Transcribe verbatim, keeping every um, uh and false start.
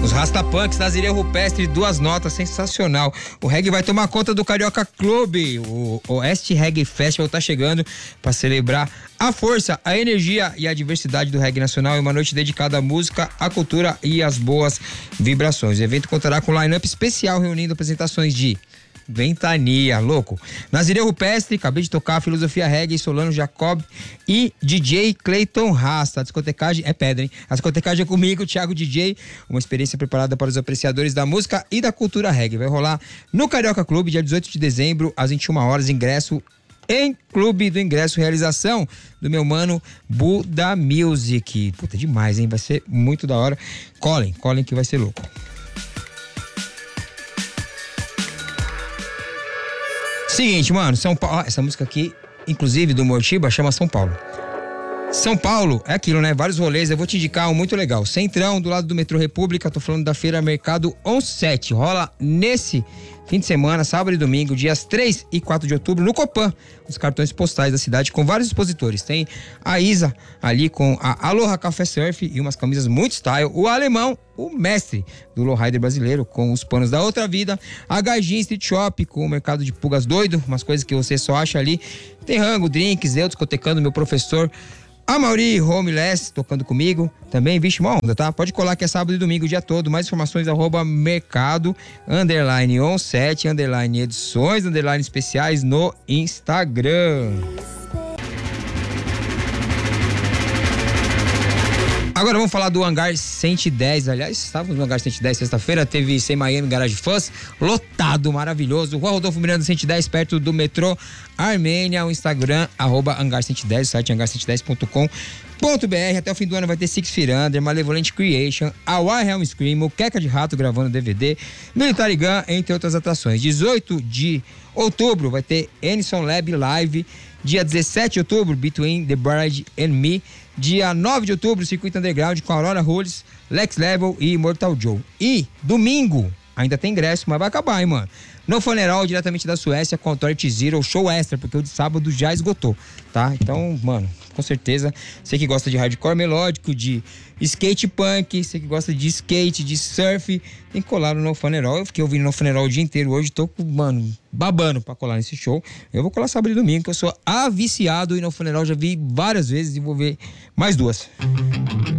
Os Rastapunks, Naziria Rupestre, duas notas, sensacional. O reggae vai tomar conta do Carioca Clube. O Oeste Reggae Festival tá chegando para celebrar a força, a energia e a diversidade do reggae nacional em uma noite dedicada à música, à cultura e às boas vibrações. O evento contará com um line-up especial reunindo apresentações de Ventania, louco. Naziria Rupestre, acabei de tocar Filosofia Reggae, Solano Jacob e D J Clayton Rasta. A discotecagem é pedra, hein? A discotecagem é comigo, Thiago D J. Uma experiência preparada para os apreciadores da música e da cultura reggae. Vai rolar no Carioca Clube, dia dezoito de dezembro, às vinte e uma horas, ingresso em Clube do Ingresso, realização do meu mano Buda Music. Puta, demais, hein? Vai ser muito da hora. Colhem, colhem que vai ser louco. Seguinte, mano, São Paulo, essa música aqui, inclusive do Mortiba, chama São Paulo. São Paulo é aquilo, né? Vários rolês, eu vou te indicar um muito legal. Centrão, do lado do Metrô República, tô falando da Feira Mercado On sete. Rola nesse fim de semana, sábado e domingo, dias três e quatro de outubro, no Copan, os cartões postais da cidade com vários expositores. Tem a Isa ali com a Aloha Café Surf e umas camisas muito style. O alemão, o mestre do lowrider brasileiro, com os panos da outra vida. A Gajin Street Shop com o mercado de pulgas doido, umas coisas que você só acha ali. Tem rango, drinks, eu discotecando, meu professor a Mauri Homeless tocando comigo também, vixe, uma onda, tá? Pode colar que é sábado e domingo o dia todo. Mais informações, arroba mercado, underline on sete, underline edições, underline especiais no Instagram. Agora vamos falar do Hangar cento e dez, aliás, estávamos no Hangar cento e dez sexta-feira, teve Sem Miami Garage Fãs, lotado, maravilhoso, Rua Rodolfo Miranda cento e dez, perto do metrô Armênia, o Instagram, arroba Hangar cento e dez, o site hangar cento e dez ponto com ponto b r. Até o fim do ano vai ter Six Feet Under, Malevolent Creation, a Wilhelm Scream, o Queca de Rato gravando D V D, Military Gun, entre outras atrações. dezoito de outubro vai ter Enison Lab Live, dia dezessete de outubro, Between the Bride and Me, dia nove de outubro, Circuito Underground com Aurora Rules, Lex Level e Mortal Joe. E domingo, ainda tem ingresso, mas vai acabar, hein, mano? No Funeral, diretamente da Suécia, com Authority Zero, show extra, porque o de sábado já esgotou, tá? Então, mano, com certeza, você que gosta de hardcore melódico, de skate punk, você que gosta de skate, de surf, tem que colar no No Funeral. Eu fiquei ouvindo No Funeral o dia inteiro hoje, tô, mano, babando pra colar nesse show. Eu vou colar sábado e domingo, que eu sou aviciado e No Funeral já vi várias vezes e vou ver mais duas.